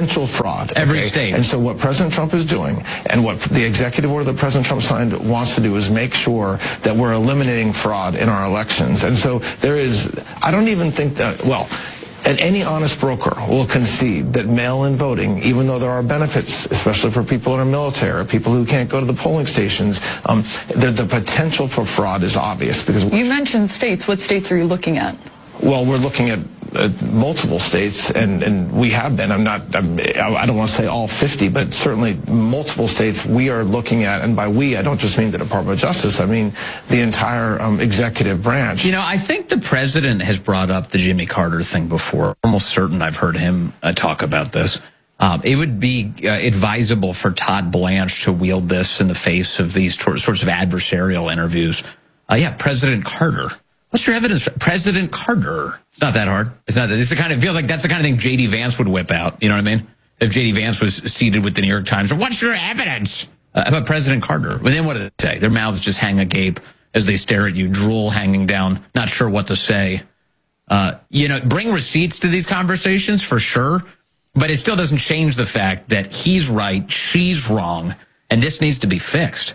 potential fraud. Every state. And so what President Trump is doing, and what the executive order that President Trump signed wants to do, is make sure that we're eliminating fraud in our elections. And so there is, I don't even think that, well, and any honest broker will concede that mail-in voting, even though there are benefits, especially for people in our military, people who can't go to the polling stations, the potential for fraud is obvious. Because you mentioned states. What states are you looking at? Well, we're looking at multiple states, and we have been. I don't want to say all 50, but certainly multiple states we are looking at. And by we, I don't just mean the Department of Justice. I mean the entire executive branch. You know, I think the president has brought up the Jimmy Carter thing before. I'm almost certain I've heard him talk about this. It would be advisable for Todd Blanche to wield this in the face of these sorts of adversarial interviews. Yeah, President Carter. What's your evidence? President Carter. It's not that hard. It's not. It's the kind of, it feels like that's the kind of thing J.D. Vance would whip out. You know what I mean? If J.D. Vance was seated with the New York Times, what's your evidence about President Carter? Well, then what did they say? Their mouths just hang agape as they stare at you, drool hanging down, not sure what to say. You know, bring receipts to these conversations for sure, but it still doesn't change the fact that he's right, she's wrong, and this needs to be fixed.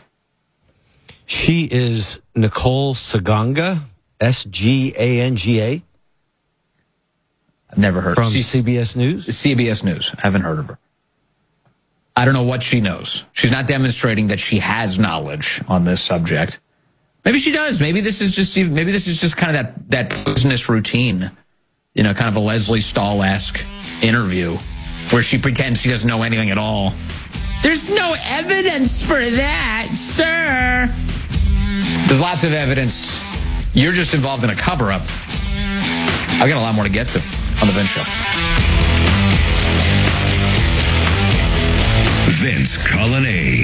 She is Nicole Sganga. Sganga. I've never heard from of her. CBS News? CBS News. I haven't heard of her. I don't know what she knows. She's not demonstrating that she has knowledge on this subject. Maybe she does. Maybe this is just kind of that business routine, you know, kind of a Leslie Stahl-esque interview where she pretends she doesn't know anything at all. There's no evidence for that, sir. There's lots of evidence. You're just involved in a cover-up. I've got a lot more to get to on The Vince Show. Vince Colonnade.